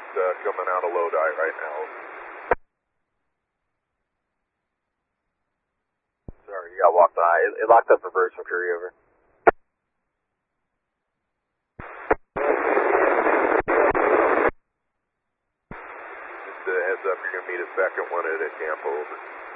coming out of Lodi right now. Sorry, you got walked by. It locked up for birds from Curry over. Just a heads up, you're going to meet a second one at a camp over.